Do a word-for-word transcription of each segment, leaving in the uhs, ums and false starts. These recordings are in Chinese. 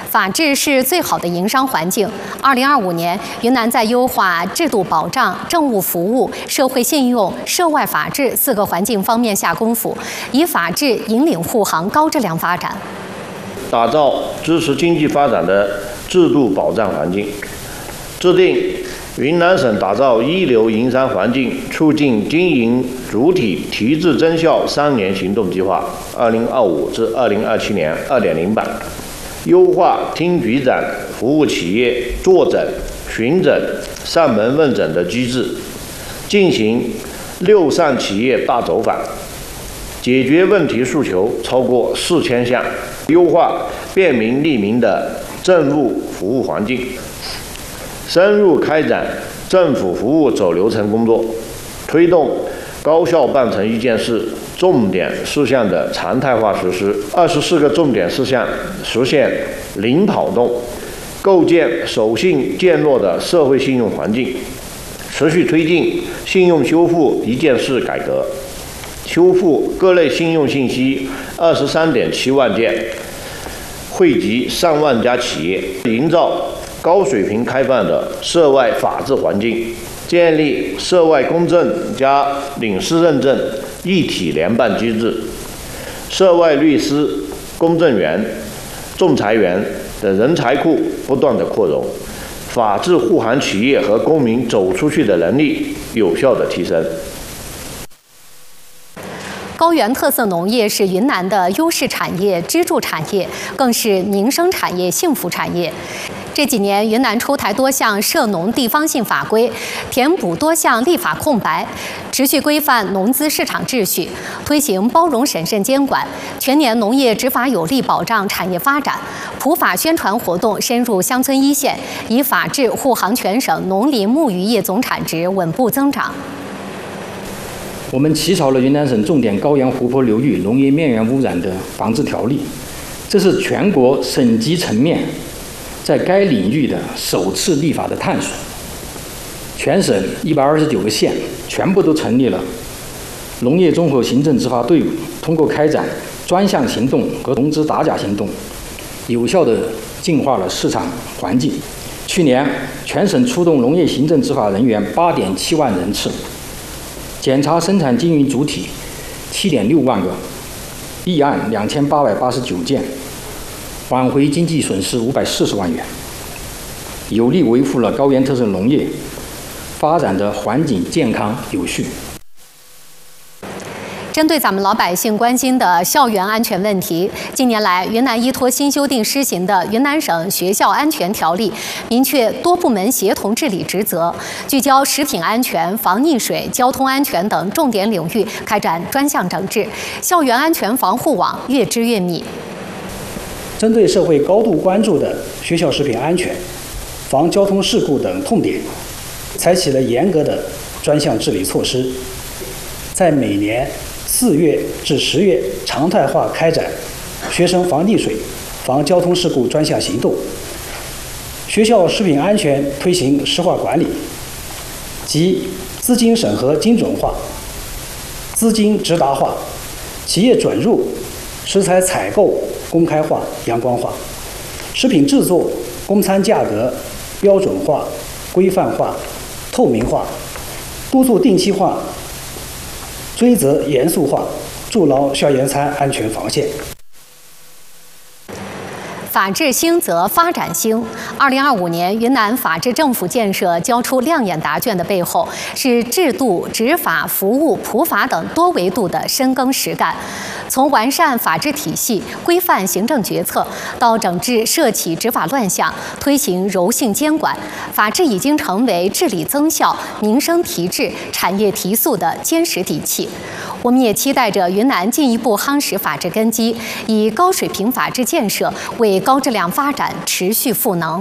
法治是最好的营商环境。二零二五年，云南在优化制度保障、政务服务、社会信用、涉外法治四个环境方面下功夫，以法治引领护航高质量发展， 打造支持经济发展的制度保障环境，制定云南省打造一流营商环境促进经营主体提质增效三年行动计划（二零二五至二零二七年 二点零 版），优化听局长服务企业坐诊、巡诊、上门问诊的机制，进行六上企业大走访，解决问题诉求超过四千项，优化便民利民的政务服务环境，深入开展政府服务走流程工作，推动高效办成一件事重点事项的常态化实施，二十四个重点事项实现零跑动，构建守信渐弱的社会信用环境，持续推进信用修复一件事改革，修复各类信用信息二十三点七万件，惠及上万家企业，营造高水平开放的涉外法治环境，建立涉外公证加领事认证一体联办机制，涉外律师、公证员、仲裁员的人才库不断的扩容，法治护航企业和公民走出去的能力有效的提升。 高原特色农业是云南的优势产业、支柱产业，更是民生产业、幸福产业。这几年，云南出台多项涉农地方性法规，填补多项立法空白，持续规范农资市场秩序，推行包容审慎监管，全年农业执法有力保障产业发展。普法宣传活动深入乡村一线，以法治护航全省农林牧渔业总产值稳步增长。 我们起草了云南省重点高原湖泊流域农业面源污染的防治条例，这是全国省级层面在该领域的首次立法的探索。全省一百二十九个县全部都成立了农业综合行政执法队伍，通过开展专项行动和农资打假行动，有效地净化了市场环境。去年，全省出动农业行政执法人员八点七万人次，检查生产经营主体七点六万个，立案两千八百八十九件，挽回经济损失五百四十万元，有力维护了高原特色农业发展的环境健康有序。 针对咱们老百姓关心的校园安全问题，近年来，云南依托新修订施行的《云南省学校安全条例》，明确多部门协同治理职责，聚焦食品安全、防溺水、交通安全等重点领域，开展专项整治，校园安全防护网越织越密。 针对社会高度关注的学校食品安全、防交通事故等痛点，采取了严格的专项治理措施，在每年四月至十月常态化开展学生防溺水、防交通事故专项行动，学校食品安全推行实化管理，即资金审核精准化、资金直达化、企业准入、食材采购公开化、阳光化，食品制作、供餐价格标准化、规范化、透明化，督促定期化、追责严肃化，筑牢校园餐安全防线。 法治兴则发展兴。二零二五年，云南法治政府建设交出亮眼答卷的背后，是制度、执法、服务、普法等多维度的深耕实干。从完善法治体系、规范行政决策，到整治涉企执法乱象，推行柔性监管，法治已经成为治理增效、民生提质、产业提速的坚实底气。我们也期待着云南进一步夯实法治根基，以高水平法治建设为高质量发展持续赋能。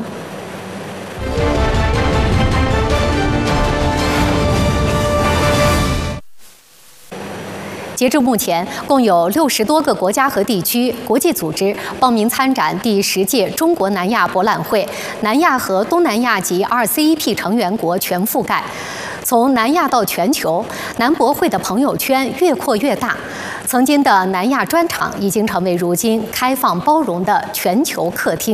截至目前，共有六十多个国家和地区、国际组织报名参展第十届中国南亚博览会，南亚和东南亚及 R C E P 成员国全覆盖。从南亚到全球，南博会的朋友圈越扩越大。曾经的南亚专场已经成为如今开放包容的全球客厅。